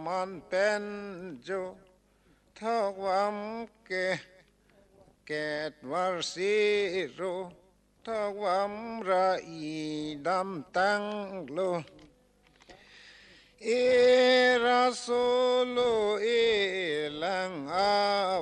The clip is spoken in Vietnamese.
มันเป็นจูทอกวันเกตวาสีรูทอกวันระอีดำตังโลเอราสุ